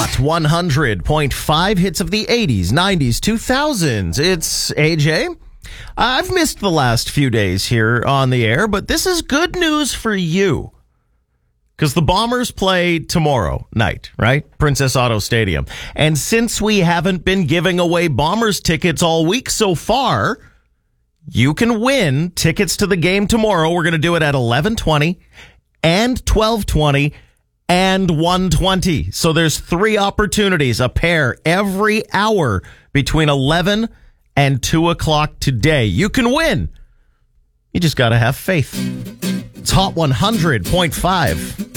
Hot 100.5 hits of the 80s, 90s, 2000s. It's AJ. I've missed the last few days here on the air, but this is good news for you. Because the Bombers play tomorrow night, right? Princess Auto Stadium. And since we haven't been giving away Bombers tickets all week so far, you can win tickets to the game tomorrow. We're going to do it at 11:20 and 12:20 and 1:20. So there's 3 opportunities, a pair every hour between 11 and 2 o'clock today. You can win. You just got to have faith. It's Hot 100.5.